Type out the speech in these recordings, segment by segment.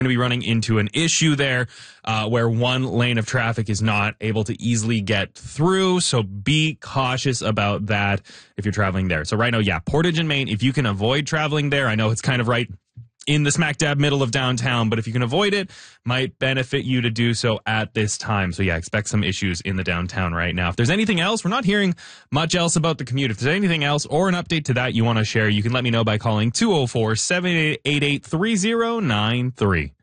to be running into an issue there where one lane of traffic is not able to easily get through. So be cautious about that if you're traveling there. So right now, Portage and Main, if you can avoid traveling there, I know it's kind of right in the smack dab middle of downtown, but if you can avoid it, might benefit you to do so at this time. So expect some issues in the downtown right now. If there's anything else, we're not hearing much else about the commute. If there's anything else or an update to that you want to share, you can let me know by calling 204-788-3093.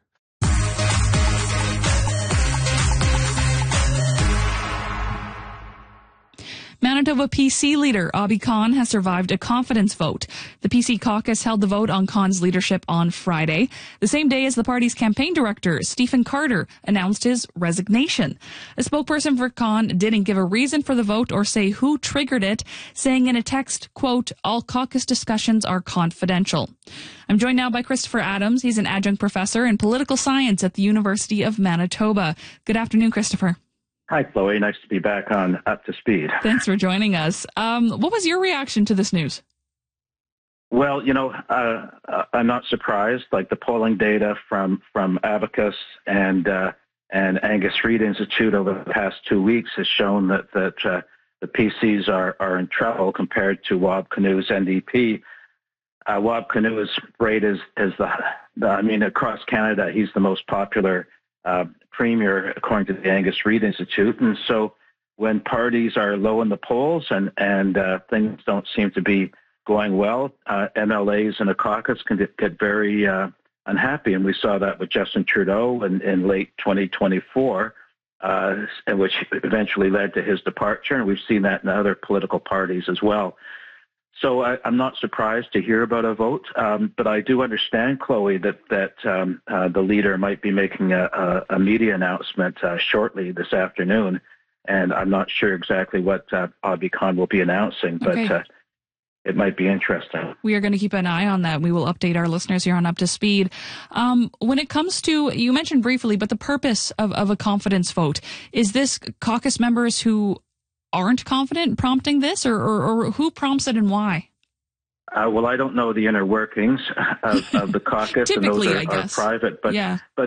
Manitoba PC leader Abi Khan has survived a confidence vote. The PC caucus held the vote on Khan's leadership on Friday, the same day as the party's campaign director, Stephen Carter, announced his resignation. A spokesperson for Khan didn't give a reason for the vote or say who triggered it, saying in a text, quote, "All caucus discussions are confidential." I'm joined now by Christopher Adams. He's an adjunct professor in political science at the University of Manitoba. Good afternoon, Christopher. Hi, Chloe. Nice to be back on Up to Speed. Thanks for joining us. What was your reaction to this news? Well, I'm not surprised. Like the polling data from Abacus and Angus Reid Institute over the past 2 weeks has shown that the PCs are in trouble compared to Wab Kinew's NDP. Wab Kinew is rated as across Canada, he's the most popular premier, according to the Angus Reid Institute. And so when parties are low in the polls and things don't seem to be going well, MLAs in a caucus can get very unhappy. And we saw that with Justin Trudeau in late 2024, and which eventually led to his departure. And we've seen that in other political parties as well. So I'm not surprised to hear about a vote, but I do understand, Chloe, that the leader might be making a media announcement shortly this afternoon, and I'm not sure exactly what Abi Khan will be announcing, but it might be interesting. We are going to keep an eye on that. We will update our listeners here on Up to Speed. When it comes to, you mentioned briefly, but the purpose of a confidence vote, is this caucus members who aren't confident prompting this, or who prompts it and why? Well, I don't know the inner workings of the caucus, and those are private. But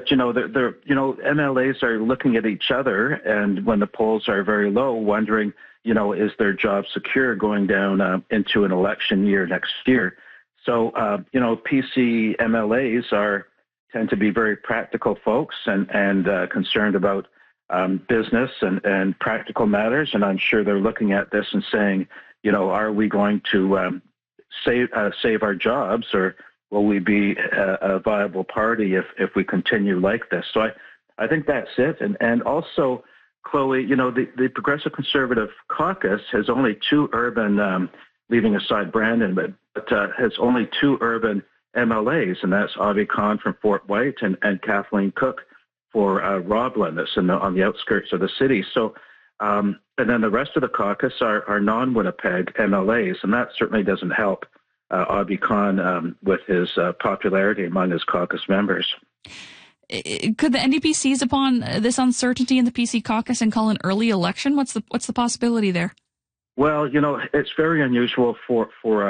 MLAs are looking at each other, and when the polls are very low, wondering, is their job secure going down into an election year next year? So, PC MLAs tend to be very practical folks and concerned about business and practical matters, and I'm sure they're looking at this and saying, are we going to save our jobs, or will we be a viable party if we continue like this? So I think that's it. And also, Chloe, the Progressive Conservative Caucus has only two urban, leaving aside Brandon, but has only two urban MLAs, and that's Abi Khan from Fort White and Kathleen Cook for Roblin, that's on the outskirts of the city. So, and then the rest of the caucus are non-Winnipeg MLAs, and that certainly doesn't help Abi Khan with his popularity among his caucus members. Could the NDP seize upon this uncertainty in the PC caucus and call an early election? What's the possibility there? Well, it's very unusual for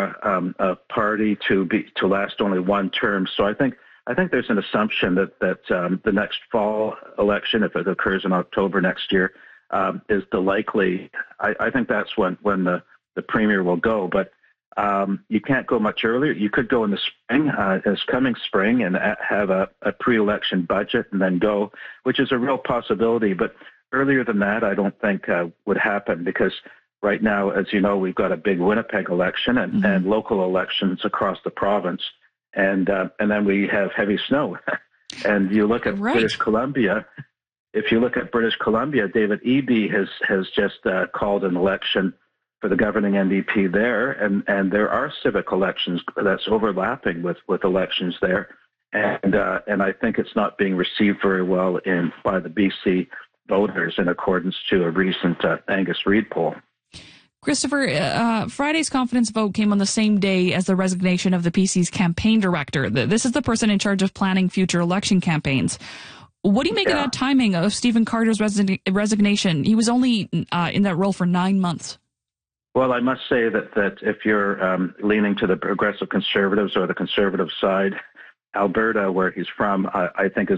a party to last only one term. So I think there's an assumption that the next fall election, if it occurs in October next year, is the likely. I think that's when the premier will go. But you can't go much earlier. You could go in the spring, this coming spring, and have a pre-election budget and then go, which is a real possibility. But earlier than that, I don't think would happen, because right now, as you know, we've got a big Winnipeg election and local elections across the province. And then we have heavy snow. And you look at British Columbia. If you look at British Columbia, David Eby has just called an election for the governing NDP there, and there are civic elections that's overlapping with elections there, and I think it's not being received very well by the BC voters in accordance to a recent Angus Reid poll. Christopher, Friday's confidence vote came on the same day as the resignation of the PC's campaign director. This is the person in charge of planning future election campaigns. What do you make of that timing of Stephen Carter's resignation? He was only in that role for 9 months. Well, I must say that if you're leaning to the Progressive Conservatives or the Conservative side, Alberta, where he's from, I think is